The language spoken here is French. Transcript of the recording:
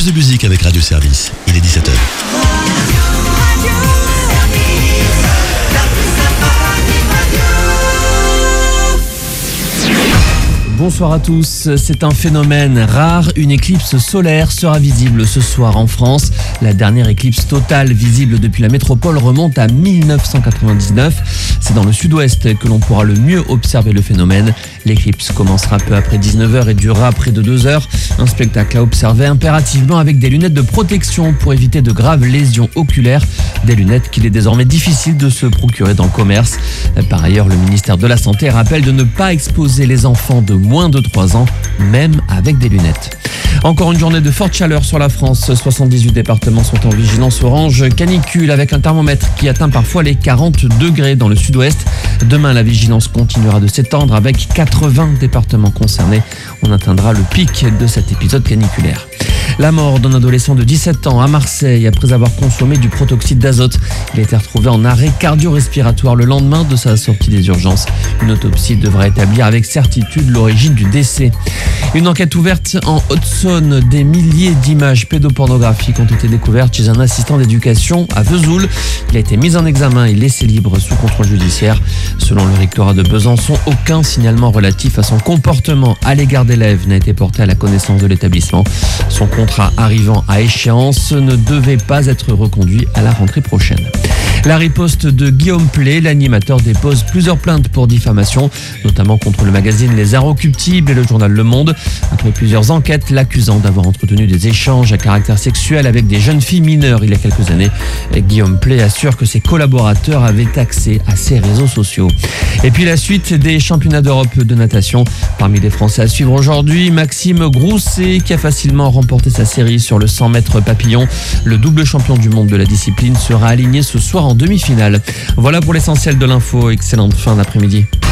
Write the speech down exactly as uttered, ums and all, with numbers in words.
de musique avec Radio Service. Il est dix-sept heures. Bonsoir à tous, c'est un phénomène rare, une éclipse solaire sera visible ce soir en France. La dernière éclipse totale visible depuis la métropole remonte à mille neuf cent quatre-vingt-dix-neuf. C'est dans le sud-ouest que l'on pourra le mieux observer le phénomène. L'éclipse commencera peu après dix-neuf heures et durera près de deux heures. Un spectacle à observer impérativement avec des lunettes de protection pour éviter de graves lésions oculaires. Des lunettes qu'il est désormais difficile de se procurer dans le commerce. Par ailleurs, le ministère de la Santé rappelle de ne pas exposer les enfants de moins de trois ans, même avec des lunettes. Encore une journée de forte chaleur sur la France. soixante-dix-huit départements sont en vigilance orange canicule avec un thermomètre qui atteint parfois les quarante degrés dans le sud-ouest. Demain, la vigilance continuera de s'étendre avec quatre-vingts départements concernés. On atteindra le pic de cet épisode caniculaire. La mort d'un adolescent de dix-sept ans à Marseille après avoir consommé du protoxyde d'azote. Il a été retrouvé en arrêt cardio-respiratoire le lendemain de sa sortie des urgences. Une autopsie devra établir avec certitude l'origine du décès. Une enquête ouverte en Haute-Saône. Des milliers d'images pédopornographiques ont été découvertes chez un assistant d'éducation à Vesoul. Il a été mis en examen et laissé libre sous contrôle judiciaire. Selon le rectorat de Besançon, aucun signalement relatif à son comportement à l'égard d'élèves n'a été porté à la connaissance de l'établissement. Son contrat arrivant à échéance ne devait pas être reconduit à la rentrée prochaine. La riposte de Guillaume Pley, l'animateur dépose plusieurs plaintes pour diffamation, notamment contre le magazine Les Inrecuptibles et le journal Le Monde. Après plusieurs enquêtes, l'accusant d'avoir entretenu des échanges à caractère sexuel avec des jeunes filles mineures il y a quelques années. Guillaume Pley assure que ses collaborateurs avaient accès à ses réseaux sociaux. Et puis la suite des championnats d'Europe de natation. Parmi les Français à suivre aujourd'hui, Maxime Grousset qui a facilement remporté sa série sur le cent mètres papillon. Le double champion du monde de la discipline sera aligné ce soir en demi-finale. Voilà pour l'essentiel de l'info. Excellente fin d'après-midi.